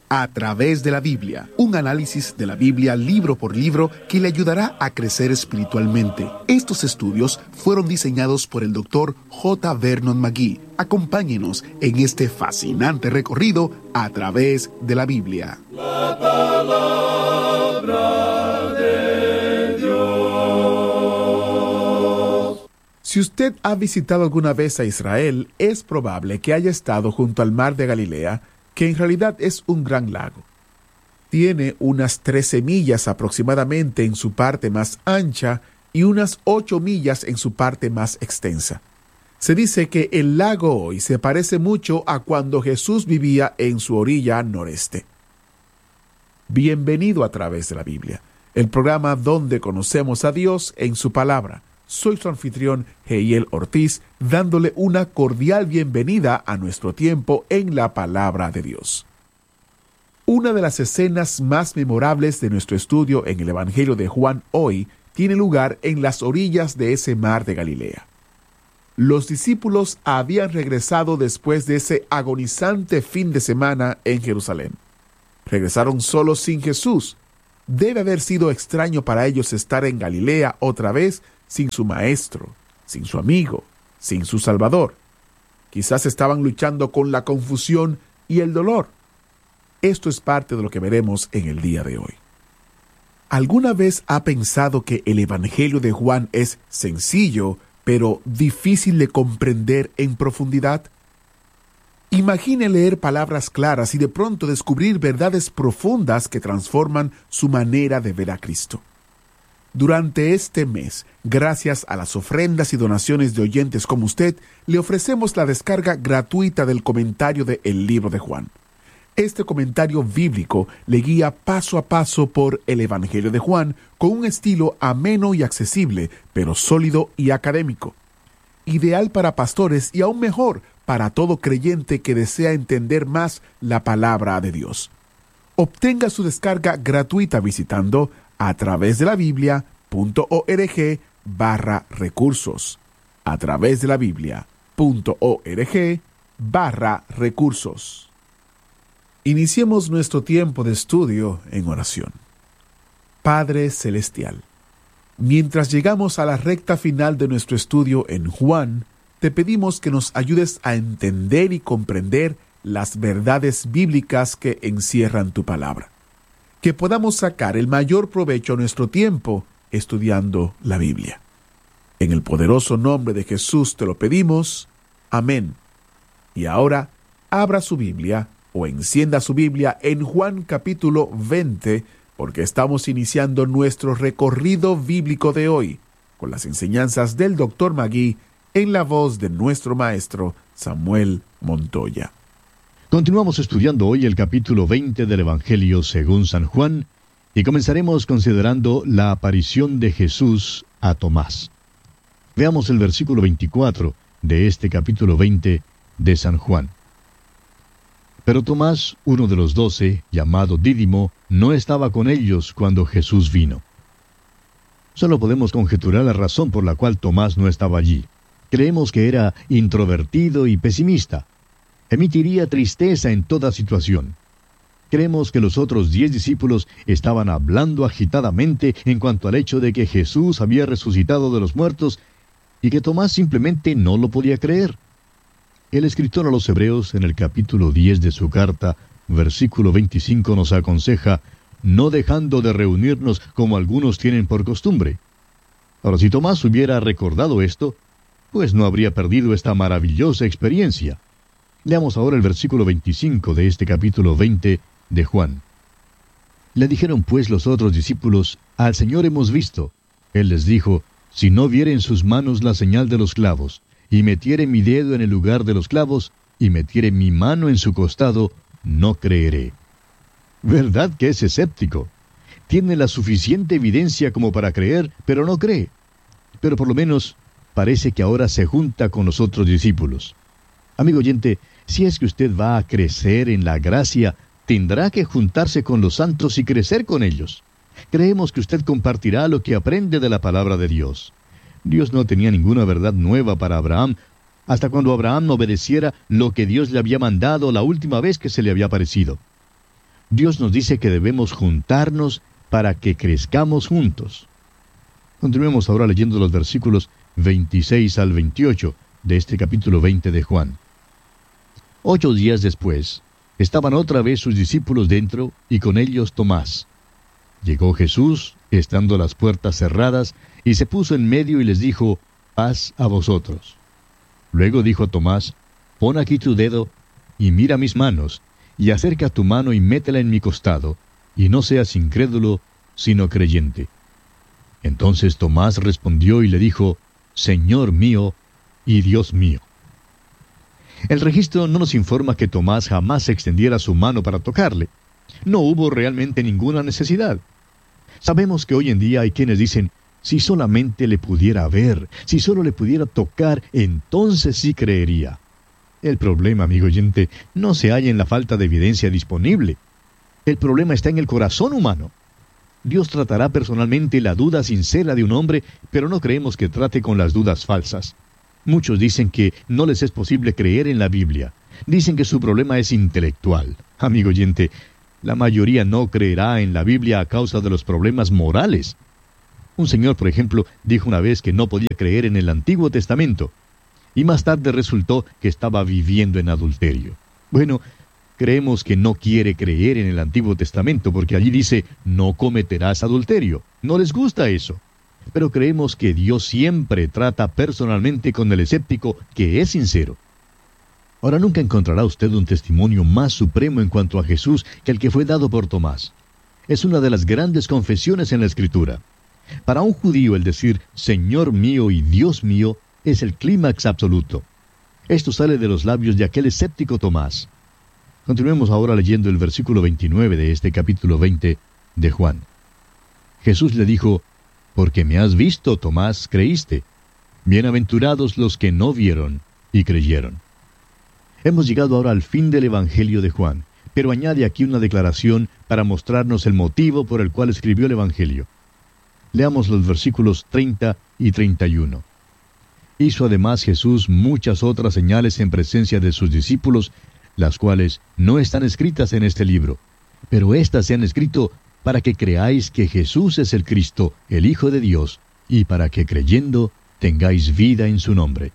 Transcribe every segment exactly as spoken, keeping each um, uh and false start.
A través de la Biblia, un análisis de la Biblia libro por libro que le ayudará a crecer espiritualmente. Estos estudios fueron diseñados por el doctor J. Vernon McGee. Acompáñenos en este fascinante recorrido a través de la Biblia. La palabra de Dios. Si usted ha visitado alguna vez a Israel, es probable que haya estado junto al mar de Galilea, que en realidad es un gran lago. Tiene unas trece millas aproximadamente en su parte más ancha y unas ocho millas en su parte más extensa. Se dice que el lago hoy se parece mucho a cuando Jesús vivía en su orilla noreste. Bienvenido a través de la Biblia, el programa donde conocemos a Dios en su palabra. Soy su anfitrión, Heiel Ortiz, dándole una cordial bienvenida a nuestro tiempo en la palabra de Dios. Una de las escenas más memorables de nuestro estudio en el Evangelio de Juan hoy tiene lugar en las orillas de ese mar de Galilea. Los discípulos habían regresado después de ese agonizante fin de semana en Jerusalén. Regresaron solos sin Jesús. Debe haber sido extraño para ellos estar en Galilea otra vez sin su maestro, sin su amigo, sin su Salvador. Quizás estaban luchando con la confusión y el dolor. Esto es parte de lo que veremos en el día de hoy. ¿Alguna vez ha pensado que el Evangelio de Juan es sencillo, pero difícil de comprender en profundidad? Imagine leer palabras claras y de pronto descubrir verdades profundas que transforman su manera de ver a Cristo. Durante este mes, gracias a las ofrendas y donaciones de oyentes como usted, le ofrecemos la descarga gratuita del comentario de El Libro de Juan. Este comentario bíblico le guía paso a paso por el Evangelio de Juan con un estilo ameno y accesible, pero sólido y académico. Ideal para pastores y aún mejor para todo creyente que desea entender más la palabra de Dios. Obtenga su descarga gratuita visitando a través de la Biblia punto org barra recursos. A través de la Biblia punto org barra recursos. Iniciemos nuestro tiempo de estudio en oración. Padre Celestial, mientras llegamos a la recta final de nuestro estudio en Juan, te pedimos que nos ayudes a entender y comprender las verdades bíblicas que encierran tu palabra. Que podamos sacar el mayor provecho a nuestro tiempo estudiando la Biblia. En el poderoso nombre de Jesús te lo pedimos. Amén. Y ahora, abra su Biblia o encienda su Biblia en Juan capítulo veinte, porque estamos iniciando nuestro recorrido bíblico de hoy, con las enseñanzas del doctor McGee en la voz de nuestro maestro Samuel Montoya. Continuamos estudiando hoy el capítulo veinte del Evangelio según San Juan, y comenzaremos considerando la aparición de Jesús a Tomás. Veamos el versículo veinticuatro de este capítulo veinte de San Juan. Pero Tomás, uno de los doce, llamado Dídimo, no estaba con ellos cuando Jesús vino. Solo podemos conjeturar la razón por la cual Tomás no estaba allí. Creemos que era introvertido y pesimista. Emitiría tristeza en toda situación. Creemos que los otros diez discípulos estaban hablando agitadamente en cuanto al hecho de que Jesús había resucitado de los muertos y que Tomás simplemente no lo podía creer. El escritor a los Hebreos, en el capítulo diez de su carta, versículo veinticinco, nos aconseja, no dejando de reunirnos como algunos tienen por costumbre. Ahora, si Tomás hubiera recordado esto, pues no habría perdido esta maravillosa experiencia. Leamos ahora el versículo veinticinco de este capítulo veinte de Juan. Le dijeron pues los otros discípulos, al Señor hemos visto. Él les dijo, si no viere en sus manos la señal de los clavos, y metiere mi dedo en el lugar de los clavos, y metiere mi mano en su costado, no creeré. ¿Verdad que es escéptico? Tiene la suficiente evidencia como para creer, pero no cree. Pero por lo menos parece que ahora se junta con los otros discípulos. Amigo oyente, si es que usted va a crecer en la gracia, tendrá que juntarse con los santos y crecer con ellos. Creemos que usted compartirá lo que aprende de la palabra de Dios. Dios no tenía ninguna verdad nueva para Abraham, hasta cuando Abraham obedeciera lo que Dios le había mandado la última vez que se le había aparecido. Dios nos dice que debemos juntarnos para que crezcamos juntos. Continuemos ahora leyendo los versículos veintiséis al veintiocho de este capítulo veinte de Juan. Ocho días después, estaban otra vez sus discípulos dentro y con ellos Tomás. Llegó Jesús, estando las puertas cerradas, y se puso en medio y les dijo, paz a vosotros. Luego dijo a Tomás, pon aquí tu dedo y mira mis manos, y acerca tu mano y métela en mi costado, y no seas incrédulo, sino creyente. Entonces Tomás respondió y le dijo, Señor mío y Dios mío. El registro no nos informa que Tomás jamás extendiera su mano para tocarle. No hubo realmente ninguna necesidad. Sabemos que hoy en día hay quienes dicen, si solamente le pudiera ver, si solo le pudiera tocar, entonces sí creería. El problema, amigo oyente, no se halla en la falta de evidencia disponible. El problema está en el corazón humano. Dios tratará personalmente la duda sincera de un hombre, pero no creemos que trate con las dudas falsas. Muchos dicen que no les es posible creer en la Biblia. Dicen que su problema es intelectual. Amigo oyente, la mayoría no creerá en la Biblia a causa de los problemas morales. Un señor, por ejemplo, dijo una vez que no podía creer en el Antiguo Testamento, y más tarde resultó que estaba viviendo en adulterio. Bueno, creemos que no quiere creer en el Antiguo Testamento porque allí dice, no cometerás adulterio. No les gusta eso. Pero creemos que Dios siempre trata personalmente con el escéptico que es sincero. Ahora, nunca encontrará usted un testimonio más supremo en cuanto a Jesús que el que fue dado por Tomás. Es una de las grandes confesiones en la Escritura. Para un judío el decir, Señor mío y Dios mío, es el clímax absoluto. Esto sale de los labios de aquel escéptico Tomás. Continuemos ahora leyendo el versículo veintinueve de este capítulo veinte de Juan. Jesús le dijo, porque me has visto, Tomás, creíste. Bienaventurados los que no vieron y creyeron. Hemos llegado ahora al fin del Evangelio de Juan, pero añade aquí una declaración para mostrarnos el motivo por el cual escribió el Evangelio. Leamos los versículos treinta y treinta y uno. Hizo además Jesús muchas otras señales en presencia de sus discípulos, las cuales no están escritas en este libro, pero éstas se han escrito para que creáis que Jesús es el Cristo, el Hijo de Dios, y para que creyendo tengáis vida en su nombre.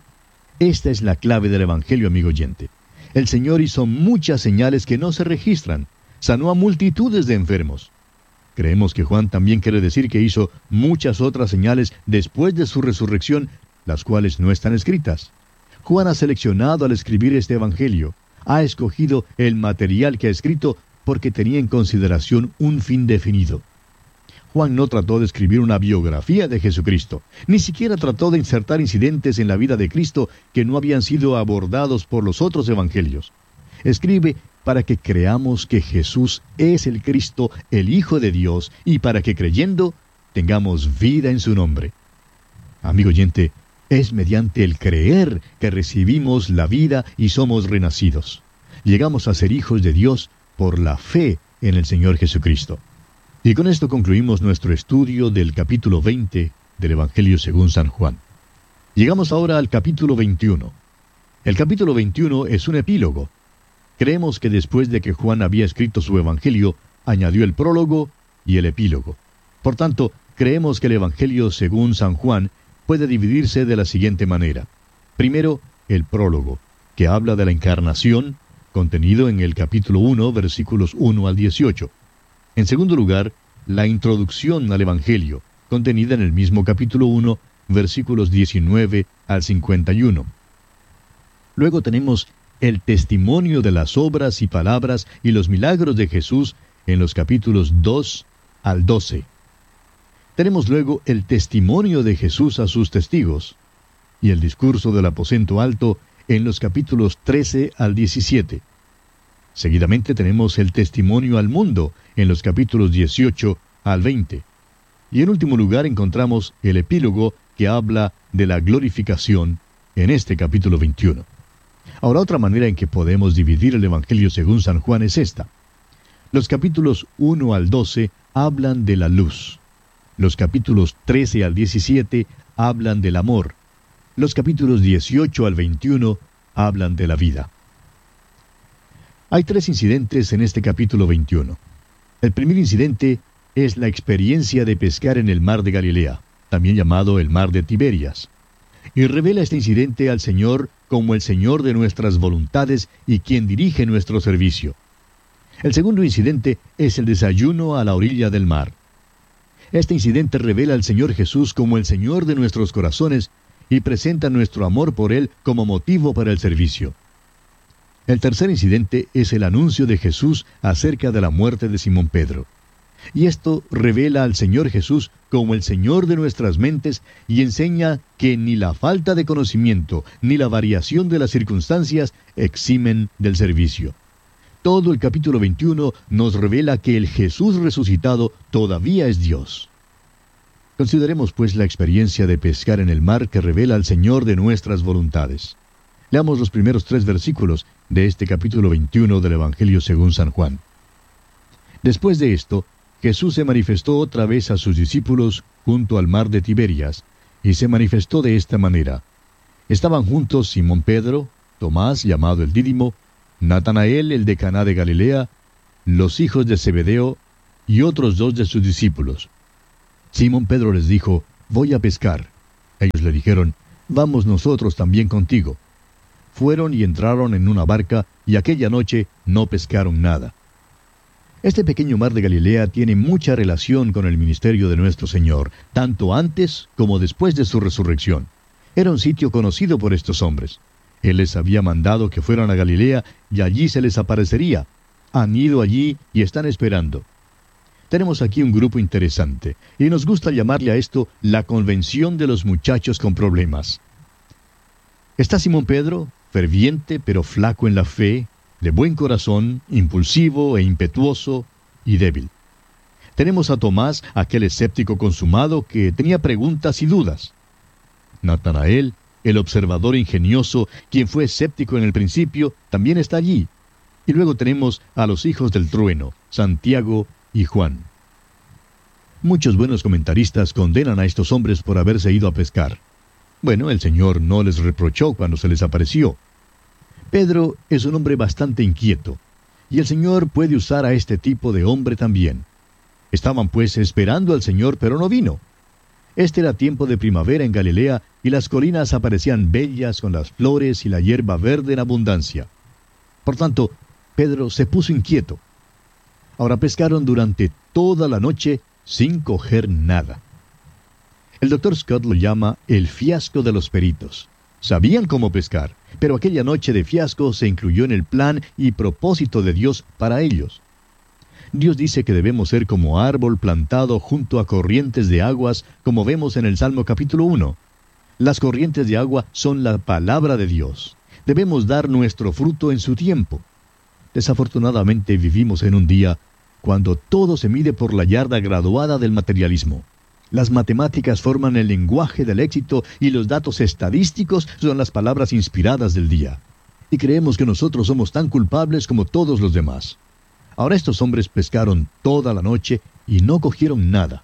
Esta es la clave del Evangelio, amigo oyente. El Señor hizo muchas señales que no se registran, sanó a multitudes de enfermos. Creemos que Juan también quiere decir que hizo muchas otras señales después de su resurrección, las cuales no están escritas. Juan ha seleccionado al escribir este Evangelio, ha escogido el material que ha escrito porque tenía en consideración un fin definido. Juan no trató de escribir una biografía de Jesucristo, ni siquiera trató de insertar incidentes en la vida de Cristo que no habían sido abordados por los otros evangelios. Escribe para que creamos que Jesús es el Cristo, el Hijo de Dios, y para que creyendo tengamos vida en su nombre. Amigo oyente, es mediante el creer que recibimos la vida y somos renacidos. Llegamos a ser hijos de Dios por la fe en el Señor Jesucristo. Y con esto concluimos nuestro estudio del capítulo veinte del Evangelio según San Juan. Llegamos ahora al capítulo veintiuno. El capítulo veintiuno es un epílogo. Creemos que después de que Juan había escrito su Evangelio, añadió el prólogo y el epílogo. Por tanto, creemos que el Evangelio según San Juan puede dividirse de la siguiente manera. Primero, el prólogo, que habla de la encarnación, contenido en el capítulo uno, versículos uno al dieciocho. En segundo lugar, la introducción al Evangelio, contenida en el mismo capítulo uno, versículos diecinueve al cincuenta y uno. Luego tenemos el testimonio de las obras y palabras y los milagros de Jesús en los capítulos dos al doce. Tenemos luego el testimonio de Jesús a sus testigos y el discurso del aposento alto en los capítulos trece al diecisiete. Seguidamente tenemos el testimonio al mundo en los capítulos dieciocho al veinte. Y en último lugar encontramos el epílogo que habla de la glorificación en este capítulo veintiuno. Ahora, otra manera en que podemos dividir el Evangelio según San Juan es esta. Los capítulos uno al doce hablan de la luz. Los capítulos trece al diecisiete hablan del amor. Los capítulos dieciocho al veintiuno hablan de la vida. Hay tres incidentes en este capítulo veintiuno. El primer incidente es la experiencia de pescar en el mar de Galilea, también llamado el mar de Tiberias. Y revela este incidente al Señor como el Señor de nuestras voluntades y quien dirige nuestro servicio. El segundo incidente es el desayuno a la orilla del mar. Este incidente revela al Señor Jesús como el Señor de nuestros corazones y presenta nuestro amor por Él como motivo para el servicio. El tercer incidente es el anuncio de Jesús acerca de la muerte de Simón Pedro. Y esto revela al Señor Jesús como el Señor de nuestras mentes y enseña que ni la falta de conocimiento ni la variación de las circunstancias eximen del servicio. Todo el capítulo veintiuno nos revela que el Jesús resucitado todavía es Dios. Consideremos pues la experiencia de pescar en el mar que revela al Señor de nuestras voluntades. Leamos los primeros tres versículos de este capítulo veintiuno del Evangelio según San Juan. Después de esto, Jesús se manifestó otra vez a sus discípulos junto al mar de Tiberias, y se manifestó de esta manera. Estaban juntos Simón Pedro, Tomás, llamado el Dídimo, Natanael, el de Caná de Galilea, los hijos de Zebedeo, y otros dos de sus discípulos. Simón Pedro les dijo, «Voy a pescar». Ellos le dijeron, «Vamos nosotros también contigo». Fueron y entraron en una barca, y aquella noche no pescaron nada. Este pequeño mar de Galilea tiene mucha relación con el ministerio de nuestro Señor, tanto antes como después de su resurrección. Era un sitio conocido por estos hombres. Él les había mandado que fueran a Galilea, y allí se les aparecería. Han ido allí y están esperando. Tenemos aquí un grupo interesante, y nos gusta llamarle a esto la convención de los muchachos con problemas. Está Simón Pedro, ferviente pero flaco en la fe, de buen corazón, impulsivo e impetuoso y débil. Tenemos a Tomás, aquel escéptico consumado que tenía preguntas y dudas. Natanael, el observador ingenioso, quien fue escéptico en el principio, también está allí. Y luego tenemos a los hijos del trueno, Santiago y Juan. Muchos buenos comentaristas condenan a estos hombres por haberse ido a pescar. Bueno, el Señor no les reprochó cuando se les apareció. Pedro es un hombre bastante inquieto, y el Señor puede usar a este tipo de hombre también. Estaban pues esperando al Señor, pero no vino. Este era tiempo de primavera en Galilea, y las colinas aparecían bellas con las flores y la hierba verde en abundancia. Por tanto, Pedro se puso inquieto. Ahora pescaron durante toda la noche sin coger nada. El doctor Scott lo llama el fiasco de los peritos. Sabían cómo pescar, pero aquella noche de fiasco se incluyó en el plan y propósito de Dios para ellos. Dios dice que debemos ser como árbol plantado junto a corrientes de aguas, como vemos en el Salmo capítulo uno. Las corrientes de agua son la palabra de Dios. Debemos dar nuestro fruto en su tiempo. Desafortunadamente vivimos en un día cuando todo se mide por la yarda graduada del materialismo. Las matemáticas forman el lenguaje del éxito y los datos estadísticos son las palabras inspiradas del día. Y creemos que nosotros somos tan culpables como todos los demás. Ahora estos hombres pescaron toda la noche y no cogieron nada.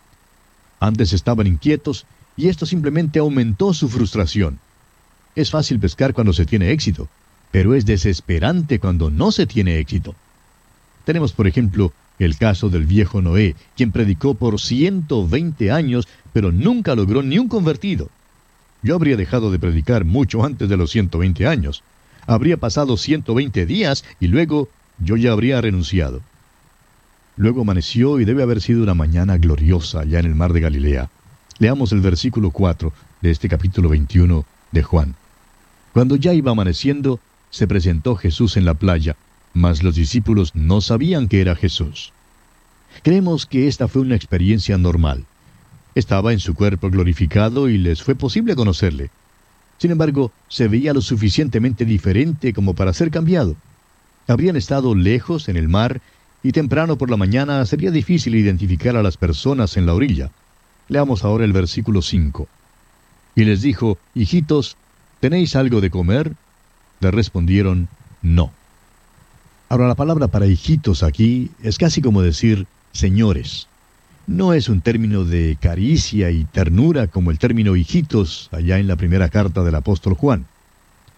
Antes estaban inquietos y esto simplemente aumentó su frustración. Es fácil pescar cuando se tiene éxito, pero es desesperante cuando no se tiene éxito. Tenemos, por ejemplo, el caso del viejo Noé, quien predicó por ciento veinte años, pero nunca logró ni un convertido. Yo habría dejado de predicar mucho antes de los ciento veinte años. Habría pasado ciento veinte días y luego yo ya habría renunciado. Luego amaneció y debe haber sido una mañana gloriosa allá en el mar de Galilea. Leamos el versículo cuatro de este capítulo veintiuno de Juan. Cuando ya iba amaneciendo, se presentó Jesús en la playa, mas los discípulos no sabían que era Jesús. Creemos que esta fue una experiencia normal. Estaba en su cuerpo glorificado y les fue posible conocerle. Sin embargo, se veía lo suficientemente diferente como para ser cambiado. Habrían estado lejos en el mar y temprano por la mañana sería difícil identificar a las personas en la orilla. Leamos ahora el versículo cinco. Y les dijo, hijitos, ¿tenéis algo de comer? Le respondieron, no. Ahora, la palabra para hijitos aquí es casi como decir señores. No es un término de caricia y ternura como el término hijitos allá en la primera carta del apóstol Juan.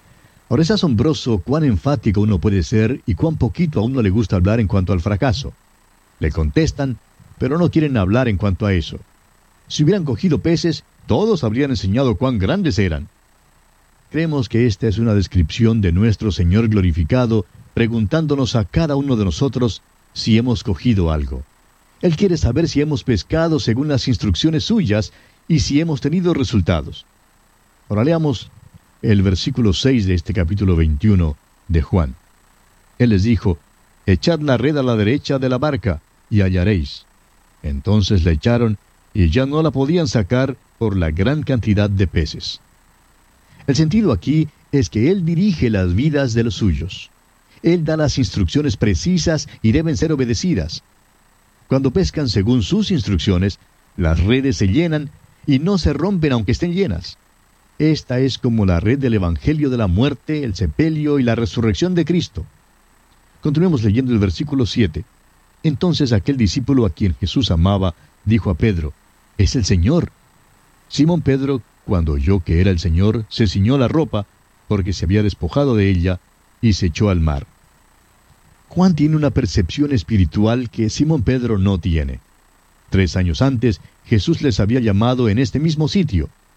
Ahora es asombroso cuán enfático uno puede ser y cuán poquito a uno le gusta hablar en cuanto al fracaso. Le contestan, pero no quieren hablar en cuanto a eso. Si hubieran cogido peces, todos habrían enseñado cuán grandes eran. Creemos que esta es una descripción de nuestro Señor glorificado, preguntándonos a cada uno de nosotros si hemos cogido algo. Él quiere saber si hemos pescado según las instrucciones suyas y si hemos tenido resultados. Ahora leamos el versículo seis de este capítulo veintiuno de Juan. Él les dijo, «Echad la red a la derecha de la barca, y hallaréis». Entonces la echaron, y ya no la podían sacar por la gran cantidad de peces. El sentido aquí es que Él dirige las vidas de los suyos. Él da las instrucciones precisas y deben ser obedecidas. Cuando pescan según sus instrucciones, las redes se llenan y no se rompen aunque estén llenas. Esta es como la red del Evangelio de la muerte, el sepelio y la resurrección de Cristo. Continuemos leyendo el versículo siete. Entonces aquel discípulo a quien Jesús amaba, dijo a Pedro, «Es el Señor». Simón Pedro, cuando oyó que era el Señor, se ciñó la ropa, porque se había despojado de ella, y se echó al mar. Juan tiene una percepción espiritual que Simón Pedro no tiene. Tres años antes, Jesús les había llamado en este mismo sitio.